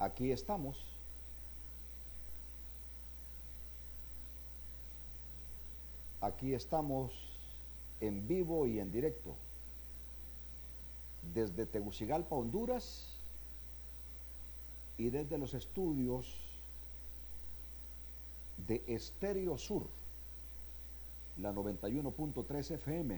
Aquí estamos. Aquí estamos en vivo y en directo. Desde Tegucigalpa, Honduras, y desde los estudios de Estéreo Sur, la 91.3 FM.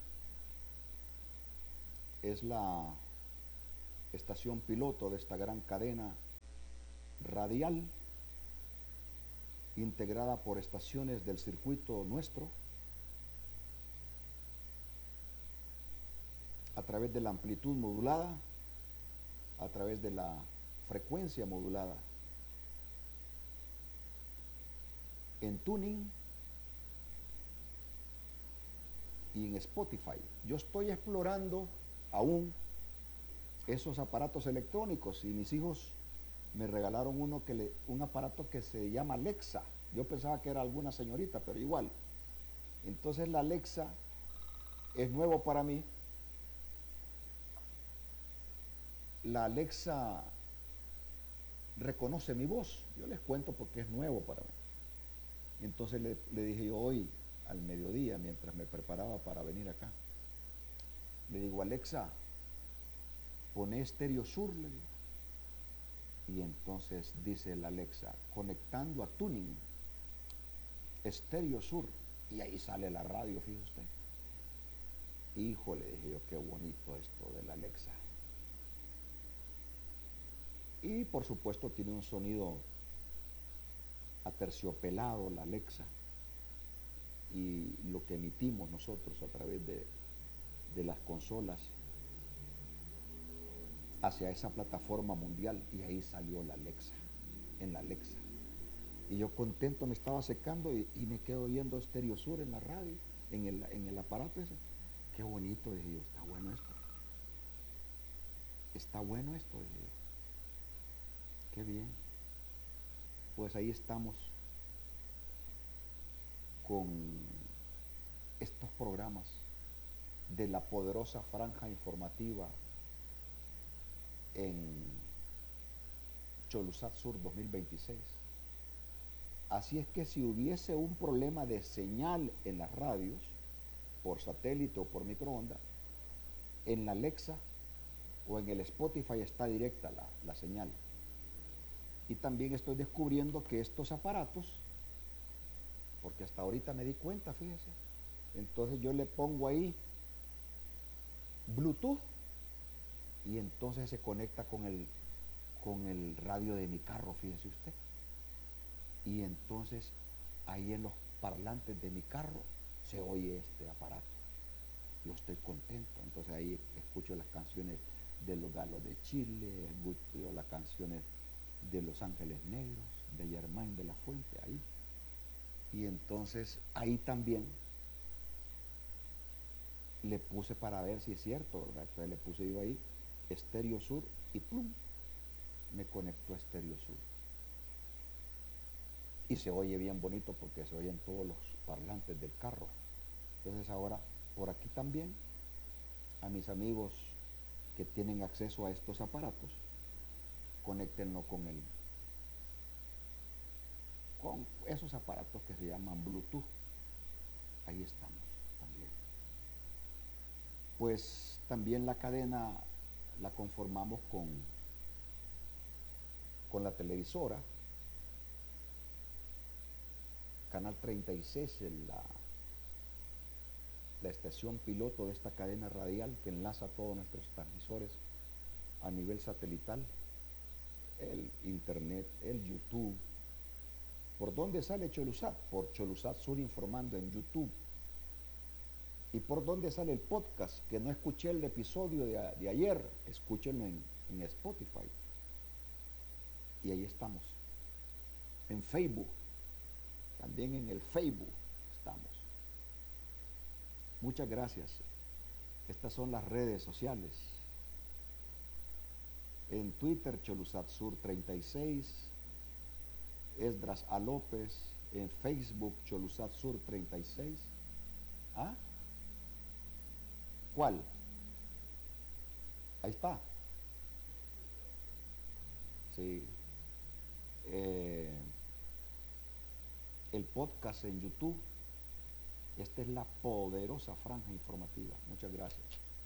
Es la estación piloto de esta gran cadena radial, integrada por estaciones del circuito nuestro, a través de la amplitud modulada, a través de la frecuencia modulada, en tuning y en Spotify. Yo estoy explorando aún esos aparatos electrónicos y mis hijos me regalaron un aparato que se llama Alexa. Yo pensaba que era alguna señorita, pero igual. Entonces la Alexa es nuevo para mí. La Alexa reconoce mi voz. Yo les cuento porque es nuevo para mí. Entonces le dije yo hoy al mediodía, mientras me preparaba para venir acá, le digo: Alexa, pone Estéreo Sur, le digo. Y entonces dice la Alexa: conectando a tuning, Estéreo Sur. Y ahí sale la radio, fíjese usted. Híjole, dije yo, qué bonito esto de la Alexa. Y por supuesto tiene un sonido aterciopelado la Alexa, y lo que emitimos nosotros a través de las consolas hacia esa plataforma mundial, y ahí salió la Alexa, en la Alexa. Y yo contento me estaba secando y me quedo oyendo Estéreo Sur en la radio, en el aparato ese. Qué bonito, dije yo, está bueno esto. Está bueno esto, dije yo. Qué bien. Pues ahí estamos con estos programas de la poderosa franja informativa en Cholusat Sur 2026. Así es que si hubiese un problema de señal en las radios, por satélite o por microondas, en la Alexa o en el Spotify está directa la señal. Y también estoy descubriendo que estos aparatos, porque hasta ahorita me di cuenta, fíjese, entonces yo le pongo ahí Bluetooth y entonces se conecta con el radio de mi carro, fíjese usted. Y entonces ahí en los parlantes de mi carro se oye este aparato. Yo estoy contento, entonces ahí escucho las canciones de los Galos de Chile, escucho las canciones de Los Ángeles Negros, de Germain de la Fuente, ahí. Y entonces ahí también le puse para ver si es cierto, ¿verdad? Entonces le puse yo ahí Estéreo Sur y plum, me conectó a Estéreo Sur. Y se oye bien bonito porque se oyen todos los parlantes del carro. Entonces ahora por aquí también, a mis amigos que tienen acceso a estos aparatos, conéctenlo con esos aparatos que se llaman Bluetooth. Ahí estamos también. Pues también la cadena la conformamos con la televisora, Canal 36, la estación piloto de esta cadena radial que enlaza todos nuestros transmisores a nivel satelital, el internet, el YouTube. ¿Por dónde sale Cholusat? Por Cholusat Sur Informando en YouTube. ¿Y por dónde sale el podcast? Que no escuché el episodio de ayer, escúchenlo en Spotify. Y ahí estamos. En Facebook, también en el Facebook estamos. Muchas gracias. Estas son las redes sociales. En Twitter, Cholusat Sur 36, Esdras A. López. En Facebook, Cholusat Sur 36. ¿Ah? ¿Cuál? Ahí está. ¿sí? Eh, el podcast en YouTube. Esta es la poderosa franja informativa. Muchas gracias.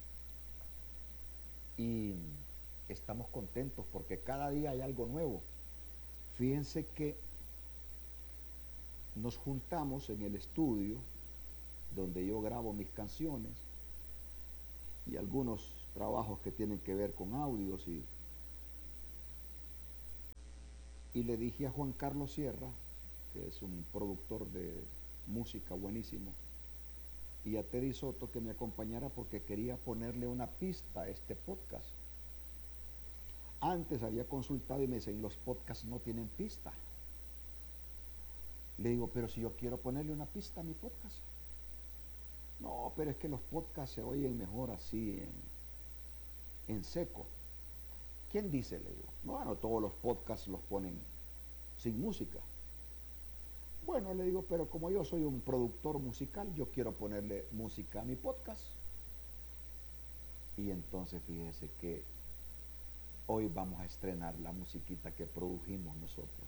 Y estamos contentos porque cada día hay algo nuevo. Fíjense que nos juntamos en el estudio donde yo grabo mis canciones y algunos trabajos que tienen que ver con audios y le dije a Juan Carlos Sierra, que es un productor de música buenísimo, y a Teddy Soto que me acompañara porque quería ponerle una pista a este podcast. Antes había consultado y me dicen, los podcasts no tienen pista. Le digo, pero si yo quiero ponerle una pista a mi podcast. No, pero es que los podcasts se oyen mejor así en seco. ¿Quién dice? Le digo, no, bueno, todos los podcasts los ponen sin música. Bueno, le digo, pero como yo soy un productor musical, yo quiero ponerle música a mi podcast. Y entonces fíjese que hoy vamos a estrenar la musiquita que produjimos nosotros.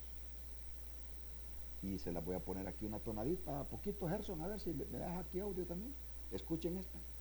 Y se la voy a poner aquí una tonadita, a poquito, Gerson, a ver si me das aquí audio también. Escuchen esta.